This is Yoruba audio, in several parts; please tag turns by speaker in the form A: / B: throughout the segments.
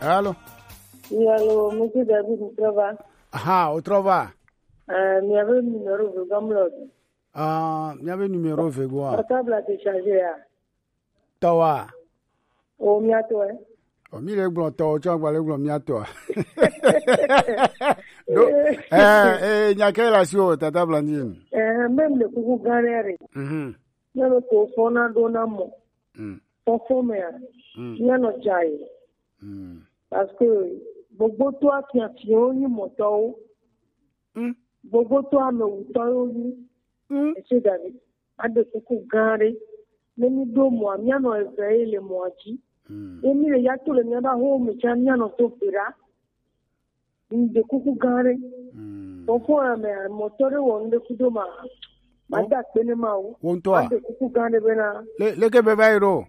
A: Allô?
B: Oui, allô, monsieur David, tu trova?
A: Ah, où trova?
B: Mi avait numéro de Gamlod.
A: Ah, mi avait numéro de quoi?
B: Portable a déchargé.
A: Tawa.
B: Oh, miato, hein?
A: Oh, mi le blon tawa, tu vas le blon miato. Nyake la sio, tata Blandine.
B: Même le coucou galère. Même le téléphone donamo. Fofo mea. Nyano chai. Parce que bogo toi qui a fioni moto. Bogo toi me utoyo. Monsieur David. Ade coucou galère. Nemi do mo nyano efe le moachi. Emi le yato le nyaba ho me nyano to pira. De coucou galère. Fofo me moteur wonde kudoma. Mada pene mau.
A: Wontoa.
B: Ade coucou galère bena.
A: Le ke bebairo.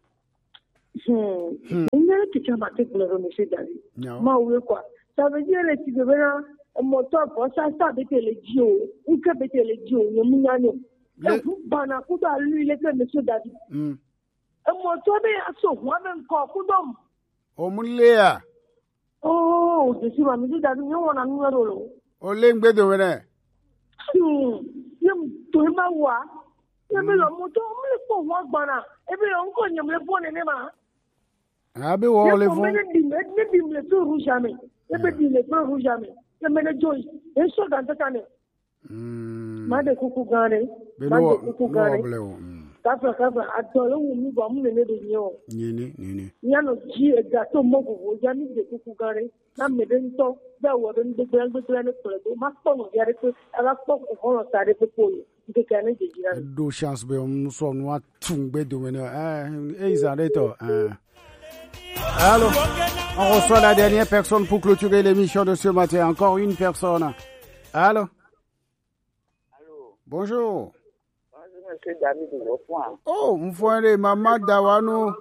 B: Tu as maté pour le monsieur David. Ma oui quoi. Ça veut dire que tu deviens un moteur pour ça bête les dios. Ou que bête les dios. Nous n'yano. Bana kuda lui le monsieur David. Un moteur be aso moi même quoi kudom.
A: O mulea.
B: Oh, je suis ma monsieur David. Nous on a numéro lo.
A: O lengbe do wena.
B: Yem to ma wa. Yem le moteur me ko wa bana. E be on ko nyem le bonne ne ma.
A: Abe wo le fun.
B: Ne dim le feu rouge jamais. Ne be dim le feu rouge jamais. Ne me ne joy. E so dans cette année. Ma de kuku gane. Ma de kuku gane. Kafa atolo mu ba mu ne de nyo.
A: Nini.
B: Nyano ji e gato mo go ja ni de kuku gane. Na me de nto da wo de de ne ko ma ko no ya de ko ala ko ko no sa de ko de kane de jira.
A: Do chance be on so no atumbe do wena. Isareto. Allô, on reçoit la dernière personne pour clôturer l'émission de ce matin. Encore une personne. Allô?
C: Allô.
A: Bonjour.
C: Bonjour, monsieur David.
A: Oh, m'fouere maman Dawano.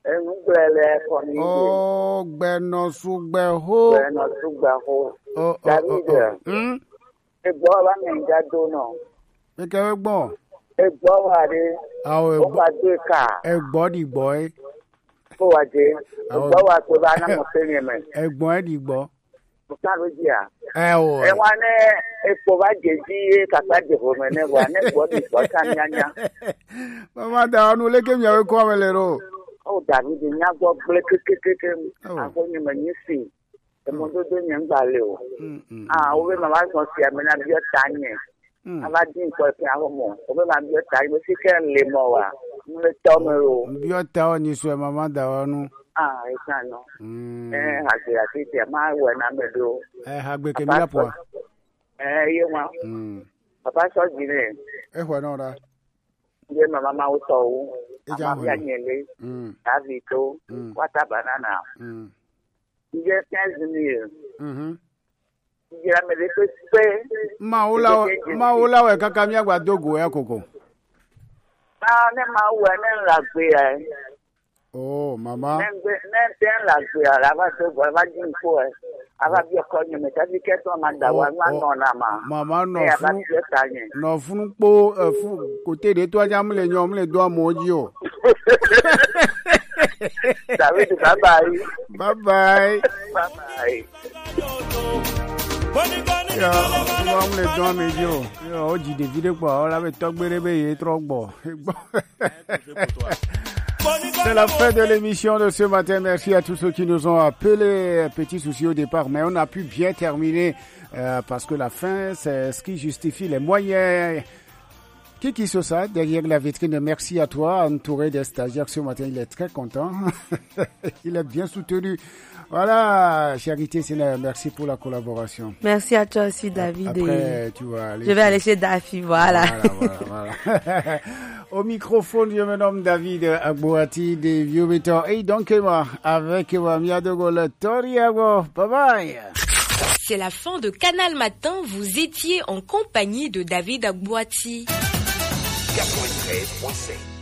A: Oh, Beno Sugbeho. Oh.
C: David. Ebo wa menja do no.
A: Me ke gbon.
C: Ebo wa re. O ba de ka.
A: Egbo di boy.
C: Waje gbo wa to ba na mo pe yen me
A: egbon edigbo
C: mo ta lo ji a
A: o
C: e wa ne epo ba je ji kaka je ho me ne wa ne gbo di so kan nyanya
A: mama da onu le ke mi awe ko amele ro
C: o David nya gbo ble kekekeke ago ni me ni si e mo do nya ngba le o o we mama so si ame na bi o ta nye aba din ko pe aho mo o be ma bi o ta mo si ke le mo wa
A: Biota ni so mama da onu.
C: Isa no. Ati ma we na medo.
A: Hagbe ke mi lapo.
C: Ye wa. Papa so jire.
A: Ho na ora.
C: Ye mama ma wo so. Mama ya nyele. Avito. Wata banana. Ye 15,000. Ye me de pe.
A: Ma ola we kaka mi agba dogo e koko.
C: Ne ma wo ne la gbe e.
A: Oh, mama.
C: Ne ten la gbe ara ba to ba jin ko e. Aba bi ko nyi me ta bi ke to ma da wa ma no na ma.
A: Mama no fun po fu kote de to aja mu le nyo mu le do amoji o.
C: David, bye-bye.
A: Bye-bye.
C: Bye-bye.
A: C'est la fin de l'émission de ce matin. Merci à tous ceux qui nous ont appelés. Petit souci au départ, mais on a pu bien terminer parce que la fin, c'est ce qui justifie les moyens. Kiki Sosa, derrière la vitrine, merci à toi, entouré des stagiaires ce matin. Il est très content. Il est bien soutenu. Voilà, Charité Sénat, merci pour la collaboration.
D: Merci à toi aussi, David.
A: Après, tu vas aller.
D: Je vais aller chez Daffy, voilà.
A: Voilà. Au microphone, je me nomme David Agbouati de Vieux-Béton. Et donc, moi, avec moi, Miadogo le Toriago. Bye bye.
E: C'est la fin de Canal Matin. Vous étiez en compagnie de David Agbouati.
F: 93.5